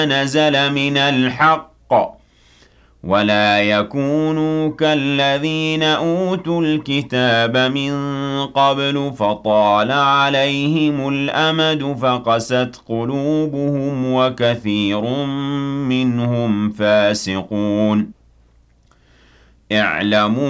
نزل من الحق ولا يكونوا كالذين أوتوا الكتاب من قبل فطال عليهم الأمد فقست قلوبهم وكثير منهم فاسقون اعلموا